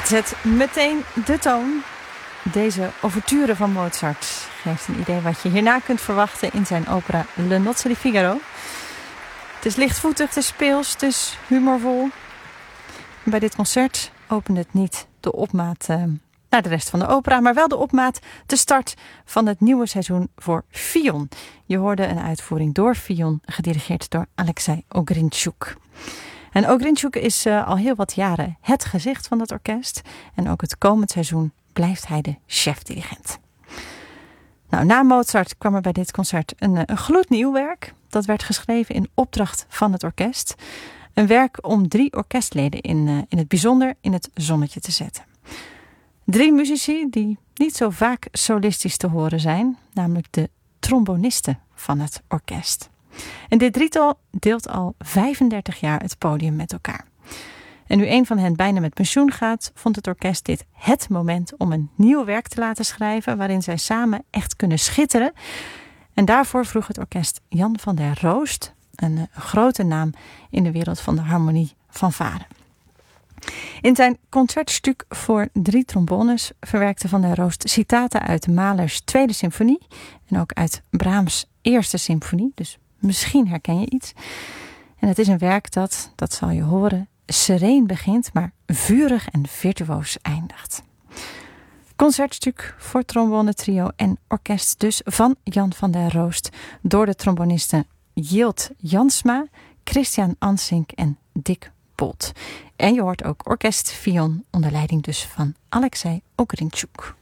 Zet meteen de toon. Deze ouverture van Mozart geeft een idee wat je hierna kunt verwachten in zijn opera Le Nozze di Figaro. Het is lichtvoetig, het is speels, het is humorvol. Bij dit concert opende het niet de opmaat naar de rest van de opera, maar wel de opmaat, de start van het nieuwe seizoen voor Fion. Je hoorde een uitvoering door Fion, gedirigeerd door Alexei Ogrinchuk. En Ogrinchuk is al heel wat jaren het gezicht van het orkest. En ook het komend seizoen blijft hij de chefdirigent. Nou, na Mozart kwam er bij dit concert een gloednieuw werk. Dat werd geschreven in opdracht van het orkest. Een werk om 3 orkestleden in het bijzonder in het zonnetje te zetten. 3 muzici die niet zo vaak solistisch te horen zijn. Namelijk de trombonisten van het orkest. En dit drietal deelt al 35 jaar het podium met elkaar. En nu een van hen bijna met pensioen gaat, vond het orkest dit het moment om een nieuw werk te laten schrijven waarin zij samen echt kunnen schitteren. En daarvoor vroeg het orkest Jan van der Roost, een grote naam in de wereld van de harmonie fanfare. In zijn concertstuk voor 3 trombones verwerkte Van der Roost citaten uit Mahlers Tweede Symfonie en ook uit Brahms' Eerste Symfonie, dus misschien herken je iets. En het is een werk dat zal je horen, sereen begint, maar vurig en virtuoos eindigt. Concertstuk voor trombone trio en orkest dus van Jan van der Roost door de trombonisten Jilt Jansma, Christian Ansink en Dick Bolt. En je hoort ook orkest Fion onder leiding dus van Alexei Ogrinchuk.